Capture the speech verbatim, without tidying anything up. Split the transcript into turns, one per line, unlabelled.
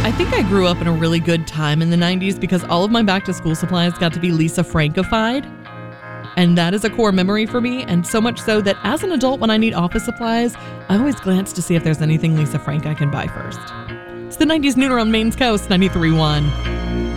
I think I grew up in a really good time in the nineties because all of my back to school supplies got to be Lisa Frankified. And that is a core memory for me, and so much so that as an adult, when I need office supplies, I always glance to see if there's anything Lisa Frank I can buy first. It's the nineties Nooner on Maine's Coast, ninety-three point one.